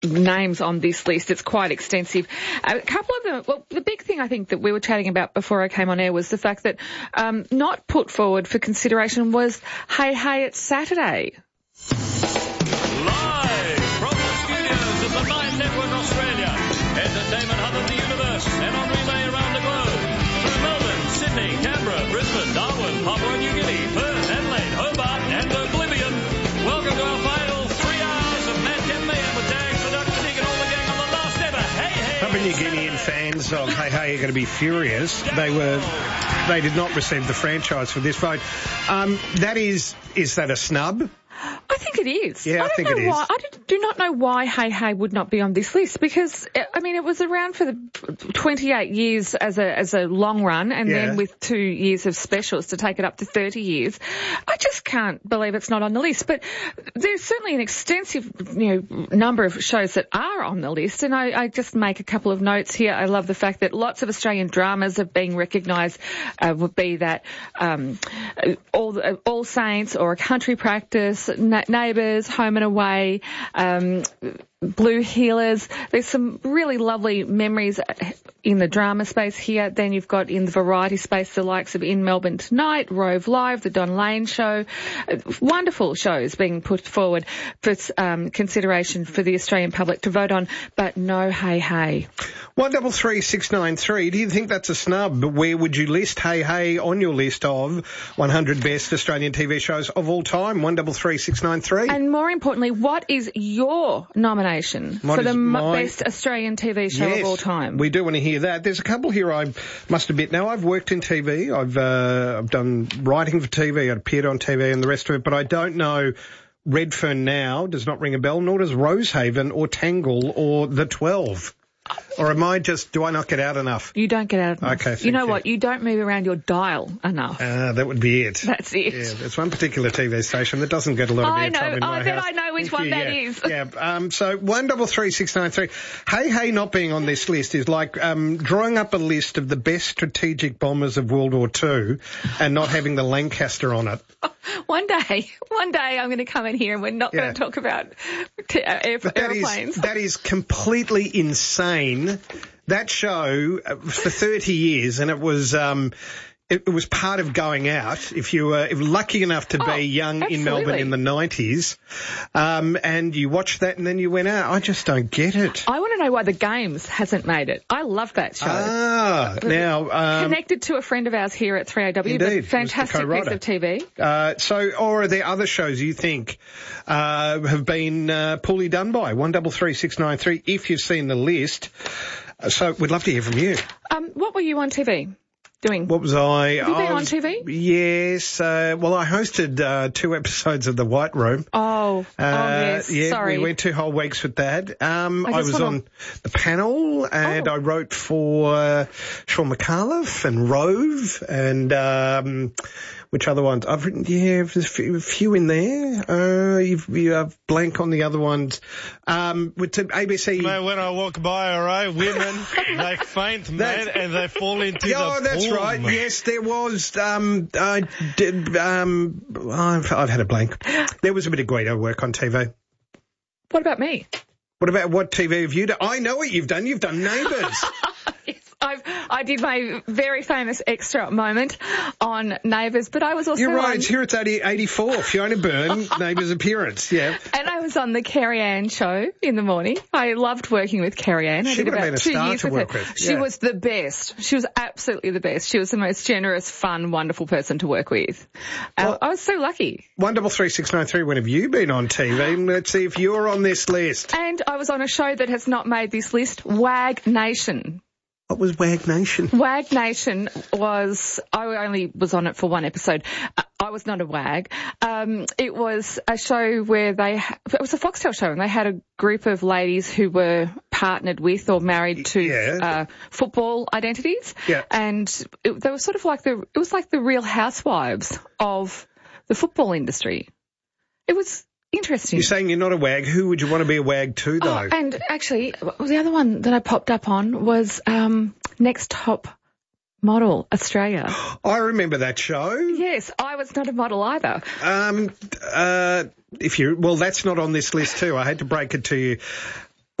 names on this list. It's quite extensive. A couple of them, well, the big thing I think that we were chatting about before I came on air was the fact that not put forward for consideration was Hey Hey It's Saturday. Live from the studios of the Nine Network Australia, entertainment hub of the universe, and on relay around the globe. Through Melbourne, Sydney, Canberra, Brisbane, Darwin, Papua New Guinea, Perth, Adelaide, Hobart and Oblivion. Welcome to our final 3 hours of Madcap Mayhem with Dag, the Dr. Nick and all the gang on the last ever Hey Hey. Papua New Guinean fans of Hey Hey are going to be furious. They did not receive the franchise for this vote. Is that a snub? I think it is. Yeah, I think it is. I do not know why Hey Hey would not be on this list because, I mean, it was around for the 28 years as a long run and then with 2 years of specials to take it up to 30 years. I just can't believe it's not on the list. But there's certainly an extensive, number of shows that are on the list. And I just make a couple of notes here. I love the fact that lots of Australian dramas are being recognised, would be that All Saints or A Country Practice, Neighbours, Home and Away, Blue Healers. There's some really lovely memories in the drama space here. Then you've got in the variety space the likes of In Melbourne Tonight, Rove Live, The Don Lane Show. Wonderful shows being put forward for consideration for the Australian public to vote on, but no Hey Hey. 133693. Do you think that's a snub? Where would you list Hey Hey on your list of 100 best Australian TV shows of all time? 133693. And more importantly, what is your nomination for the best Australian TV show of all time? We do want to hear that. There's a couple here I must admit. Now, I've worked in TV. I've done writing for TV. I've appeared on TV and the rest of it, but I don't know. Redfern Now does not ring a bell, nor does Rosehaven or Tangle or The 12. Or do I not get out enough? You don't get out enough. Okay, you know what? You don't move around your dial enough. That would be it. That's it. Yeah, there's one particular TV station that doesn't get a lot of airtime in my house. I bet I know which one that is. Yeah. So 133693. Hey Hey not being on this list is like drawing up a list of the best strategic bombers of World War II and not having the Lancaster on it. One day I'm going to come in here and we're not going to talk about airplanes. That is completely insane. That show for 30 years, and it was part of going out. If you were lucky enough to be young in Melbourne in the 90s, and you watched that and then you went out, I just don't get it. I want to know why The Games hasn't made it. I love that show. Now connected to a friend of ours here at 3AW. Indeed, fantastic piece of TV. Or are there other shows you think have been poorly done by? 133693. If you've seen the list. So we'd love to hear from you. What were you on TV doing? What was I? Have you been on TV? Yes. Well, I hosted 2 episodes of The White Room. Yes. Yeah, sorry. We went 2 whole weeks with that. I was on the panel and I wrote for Sean McAuliffe and Rove and which other ones? I've written, there's a few in there. You have blank on the other ones. With ABC. Mate, when I walk by, all right, women, they faint, mate, and they fall into the pool. Oh, that's right. Mate. Yes, there was, I've had a blank. There was a bit of Guido work on TV. What about me? What about what TV have you done? I know what you've done. You've done Neighbours. Yes, I did my very famous extra moment on Neighbours, but I was also You're right, it's here it's 84, Fiona Byrne, Neighbours appearance, yeah. And I was on the Kerry Ann show in the morning. I loved working with Kerry Ann. She would have been a star to work with. She was the best. She was absolutely the best. She was the most generous, fun, wonderful person to work with. I was so lucky. 133693, when have you been on TV? Let's see if you're on this list. And I was on a show that has not made this list, Wag Nation. What was Wag Nation? Wag Nation was, I only was on it for 1 episode. I was not a wag. It was a show where it was a Foxtel show and they had a group of ladies who were partnered with or married to football identities. Yeah. And they were sort of like it was like the Real Housewives of the football industry. It was interesting. You're saying you're not a wag. Who would you want to be a wag to, though? And actually, the other one that I popped up on was Next Top Model Australia. I remember that show. Yes, I was not a model either. That's not on this list too. I hate to break it to you.